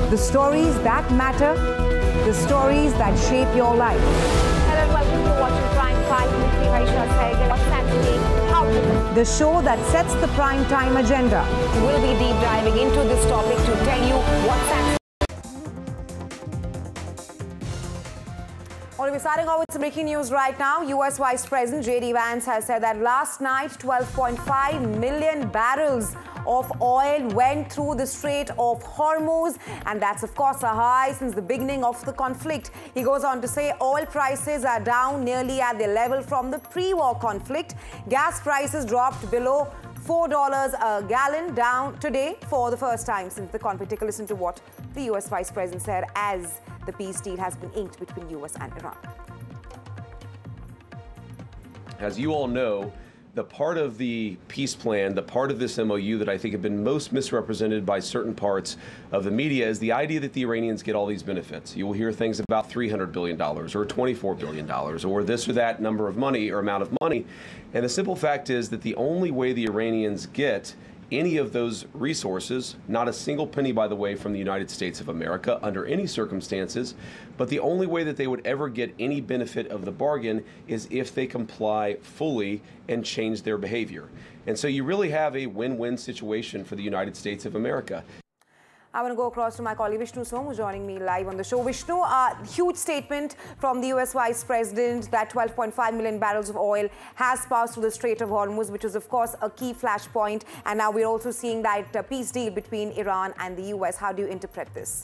The stories that matter, the stories that shape your life. Hello and welcome to Watching Prime 5 with me, Raisha Sehgal. What's happening? How to... The show that sets the prime time agenda. We'll be deep diving into this topic to tell you what's happening. Well, we're starting off with some breaking news right now. U.S. Vice President J.D. Vance has said that last night 12.5 million barrels of oil went through the Strait of Hormuz, and that's of course a high since the beginning of the conflict. He goes on to say oil prices are down nearly at their level from the pre-war conflict. Gas prices dropped below $4 a gallon, down today for the first time since the conflict. Take a listen to what the U.S. Vice President said as the peace deal has been inked between U.S. and Iran. As you all know, the part of the peace plan, the part of this MOU that I think have been most misrepresented by certain parts of the media is the idea that the Iranians get all these benefits. You will hear things about $300 billion or $24 billion or this or that number of money or amount of money. And the simple fact is that the only way the Iranians get any of those resources, not a single penny, by the way, from the United States of America under any circumstances, but the only way that they would ever get any benefit of the bargain is if they comply fully and change their behavior. And so you really have a win-win situation for the United States of America. I want to go across to my colleague Vishnu Som, who's joining me live on the show. Vishnu, huge statement from the U.S. Vice President that 12.5 million barrels of oil has passed through the Strait of Hormuz, which is, of course, a key flashpoint. And now we're also seeing that peace deal between Iran and the U.S. How do you interpret this?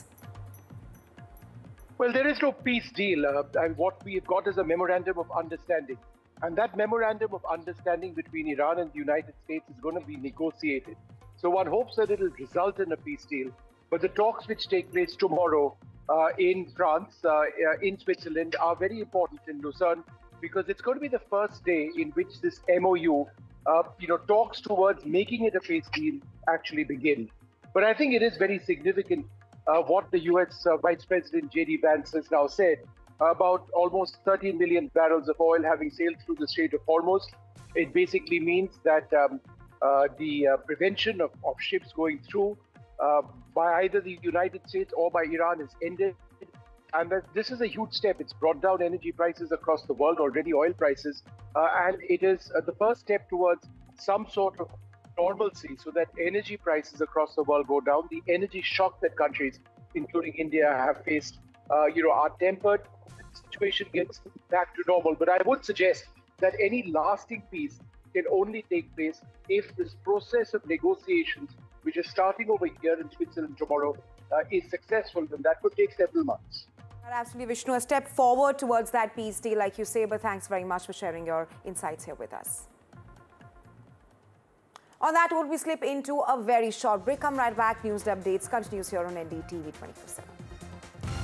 Well, there is no peace deal. And what we've got is a memorandum of understanding. And that memorandum of understanding between Iran and the United States is going to be negotiated. So one hopes that it will result in a peace deal. But the talks which take place tomorrow in France, in Switzerland, are very important in Lucerne because it's going to be the first day in which this MOU, talks towards making it a peace deal actually begin. But I think it is very significant what the U.S. Vice President J.D. Vance has now said about almost 13 million barrels of oil having sailed through the Strait of Hormuz. It basically means that the prevention of ships going through by either the United States or by Iran is ended. And that this is a huge step. It's brought down energy prices across the world, already oil prices. And it is the first step towards some sort of normalcy so that energy prices across the world go down. The energy shock that countries, including India, have faced, are tempered. The situation gets back to normal. But I would suggest that any lasting peace can only take place if this process of negotiations, which is starting over here in Switzerland tomorrow, is successful, and that could take several months. Absolutely, Vishnu, a step forward towards that peace deal, like you say, but thanks very much for sharing your insights here with us. On that note, we slip into a very short break. Come right back. News updates continues here on NDTV 24/7.